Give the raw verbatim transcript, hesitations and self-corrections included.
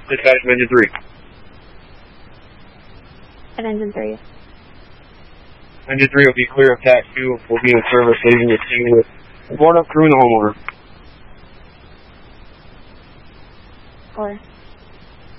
Dispatch engine three. At engine three. Engine three will be clear of tax two. Will be in service, leaving your team with board up crew and the homeowner. Four.